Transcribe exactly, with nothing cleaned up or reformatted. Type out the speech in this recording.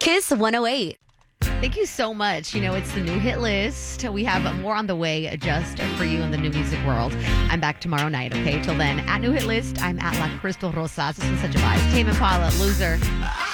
Kiss one oh eight. Thank you so much. You know, it's the new hit list. We have more on the way just for you in the new music world. I'm back tomorrow night, okay? Till then, at New Hit List, I'm at La Crystal Rosas. This is such a vibe. Tame Impala, Loser.